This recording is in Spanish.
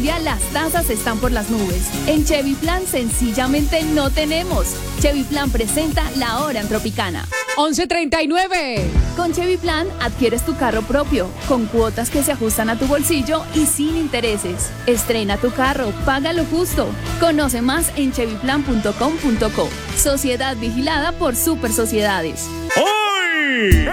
Colombia las tasas están por las nubes. En Chevy Plan sencillamente no tenemos. Chevy Plan presenta La Hora en Tropicana. 11:39. Con Chevy Plan adquieres tu carro propio, con cuotas que se ajustan a tu bolsillo y sin intereses. Estrena tu carro, paga lo justo. Conoce más en chevyplan.com.co. Sociedad vigilada por Super Sociedades. ¡Hoy!